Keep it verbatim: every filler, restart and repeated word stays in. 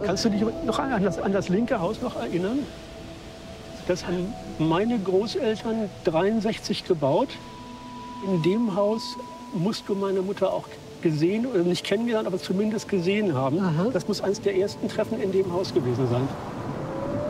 Kannst du dich noch an das, an das linke Haus noch erinnern? Das haben meine Großeltern dreiundsechzig gebaut. In dem Haus musst du meine Mutter auch gesehen, oder nicht kennengelernt, aber zumindest gesehen haben. Aha. Das muss eines der ersten Treffen in dem Haus gewesen sein.